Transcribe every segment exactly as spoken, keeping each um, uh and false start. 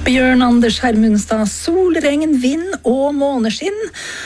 Bjørn Anders Hermundstad, solregn, vind og måneskinn.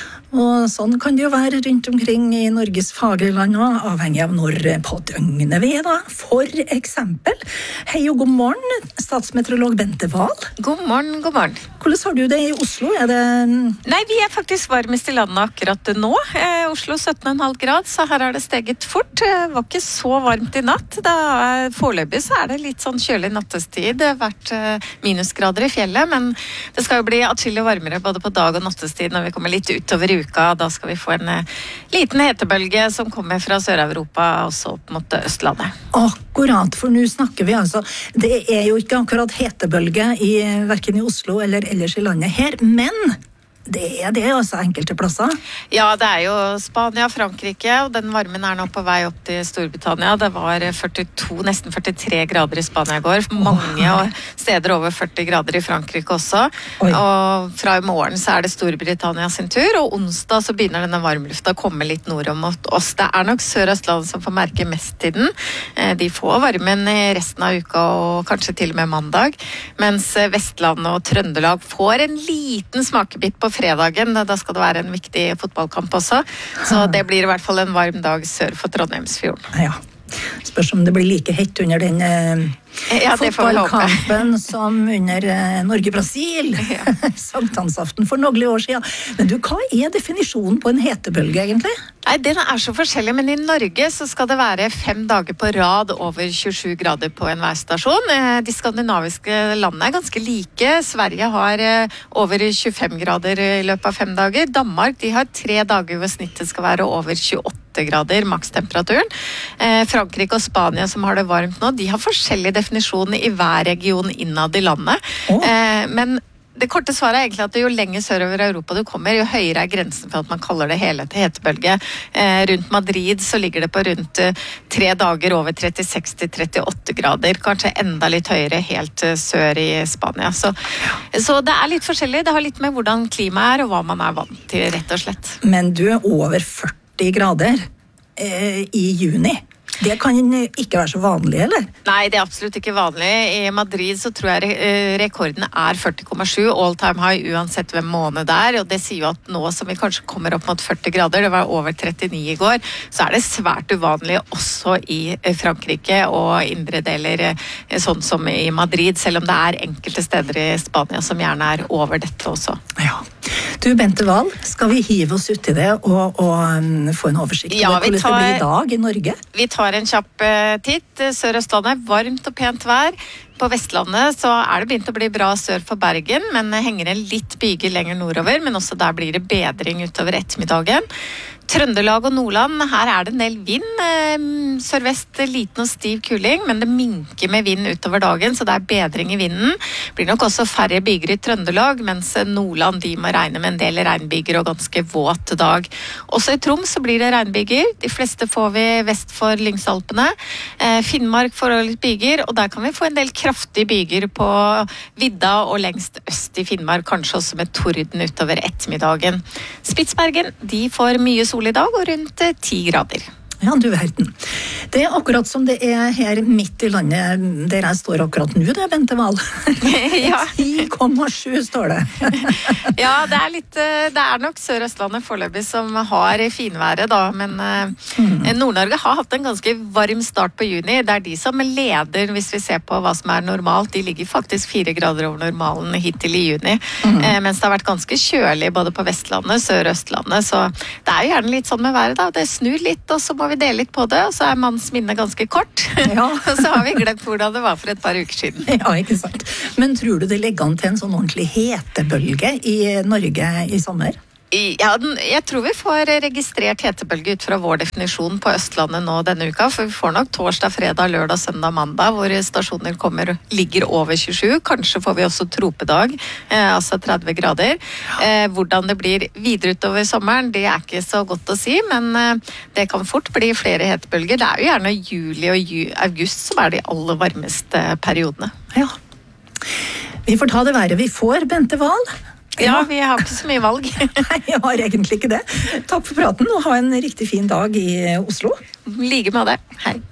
Og sånn kan det jo være rundt omkring i Norges fagre land, og avhengig av når på døgnet vi er da. For eksempel, hei og god morgen, statsmeteorolog Bente Wahl. God morgen, god morgen. Hvordan har du det i Oslo? Er det... Nei, vi er faktisk varmest i landet akkurat nå. Eh, Oslo sytten komma fem grad, så her har det steget fort. Det var ikke så varmt i natt. Da, foreløpig så er det litt sånn kjølig nattestid. Det har vært eh, minusgrader i fjellet, men det skal jo bli atskillig varmere både på dag og nattestid når vi kommer litt utover i uka. Da skal vi få en uh, liten hetebølge som kommer fra Sør-Europa og så opp mot Østlandet. Akkurat, for nå snakker vi altså, det er jo ikke akkurat hetebølge i, hverken i Oslo eller ellers i landet her, men det er det altså enkelte plasser. Ja, det er jo Spania, Frankrike, og den varmen er nå på vei opp til Storbritannia. Det var førtito, nesten førtitre grader i Spania i går. Mange oh, steder over førti grader i Frankrike også. Oi. Og fra i morgen så er det Storbritannia sin tur, og onsdag så begynner denne varmlufta å komme litt nord om mot oss. Det er nok Sør-Østlandet som får merke mest til den. De får varmen i resten av uka og kanskje til og med mandag, mens Vestlandet og Trøndelag får en liten smakebit på fredagen. Da skal det være en viktig fotballkamp også. Så det blir i hvert fall en varm dag sør for Trondheimsfjorden. Ja. Spørs om det blir like hett under den eh, ja, fotballkampen som under eh, Norge-Brasil. Ja. Sankthansaften for noen år siden. Men du, hva er definisjonen på en hetebølge egentlig? Nei, den er så forskjellig, men i Norge så skal det være fem dager på rad over tjuesju grader på en værstasjon. De skandinaviske landene er ganske like. Sverige har over tjuefem grader i løpet av fem dager. Danmark, de har tre dager hvor snittet skal være over tjueåtte grader, makstemperaturen. Eh, Frankrike og Spania som har det varmt nå, de har forskjellige definisjoner i hver region innad i landet. Oh. Eh, men det korte svaret er egentlig at jo lenger sørover Europa du kommer, jo høyere er grensen for at man kaller det hele til hetebølge. Eh, rundt Madrid så ligger det på rundt eh, tre dager over trettiseks til trettiåtte grader, kanskje enda litt høyere helt eh, sør i Spania. Så, så det er litt forskjellig, det har litt med hvordan klimaet er og hva man er vant til, rett og slett. Men du er over førti grader eh, i juni. Det kan ikke være så vanlig, eller? Nei, det er absolutt ikke vanlig. I Madrid så tror jeg rekorden er førti komma sju, all time high, uansett hvem måned det er. Og det sier jo at nå som vi kanskje kommer opp mot førti grader, det var over trettini i går, så er det svært uvanlig også i Frankrike og indre deler, sånn som i Madrid, selv om det er enkelte steder i Spania som gjerne er over dette også. Ja. Du, Bente Wahl, skal vi hive oss ut i det og, og um, få en oversikt ja, over hvordan tar, det blir i dag i Norge? Vi tar en kjapp uh, titt. Sør-Østlandet, varmt og pent vær. På Vestlandet så er det begynt å bli bra sør for Bergen, men henger en litt byger lenger nordover, men også der blir det bedring utover ettermiddagen. Trøndelag og Nordland, her er det en del vind. Sørvest liten og stiv kuling, men det minker med vind utover dagen, så det er bedring i vinden. Det blir nok også færre byger i Trøndelag, mens Nordland de må regne med en del regnbyger og ganske våt dag. Også i Troms så blir det regnbyger. De fleste får vi vest for Lyngsalpene. Finnmark får litt byger, og der kan vi få en del kraftige byger på vidda og lengst øst i Finnmark, kanskje også med torden utover ettermiddagen. Spitsbergen, de får mye sol i dag og rundt ti grader. Ja, du verden. Det er akkurat som det er her midt i landet der jeg står akkurat nå, det er Bente Wahl. Ja. ti komma sju står det. Ja, det er litt, det er nok Sør-Østlandet foreløpig som har finværet da, men mm. Nord-Norge har hatt en ganske varm start på juni. Det er de som leder hvis vi ser på hva som er normalt. De ligger faktisk fire grader over normalen hittil i juni, mm. mens det har vært ganske kjølig både på Vestlandet, Sør-Østlandet, så det er jo gjerne litt sånn med været da. Det snur litt, og så må vi dele litt på det, og så er manns minne ganske kort. Ja. Og så har vi glemt hvordan det var for et par uker siden. Ja, ikke sant. Men tror du det ligger an til en sånn ordentlig hetebølge i Norge i sommer? Ja, jeg tror vi får registrert hetebølge ut fra vår definisjon på Østlandet nå denne uka, for vi får nok torsdag, fredag, lørdag, søndag, mandag, hvor stasjoner kommer, ligger over tjuesju. Kanskje får vi også tropedag, eh, altså tretti grader. Eh, hvordan det blir videre utover sommeren, det er ikke så godt å si, men eh, det kan fort bli flere hetebølger. Det er jo gjerne juli og ju- august som er de aller varmeste periodene. Ja. Vi får ta det været vi får, Bente Wahl. Ja, vi har ikke så mye valg. Nei, jeg har egentlig ikke det. Takk for praten, og ha en riktig fin dag i Oslo. Like med det. Hei.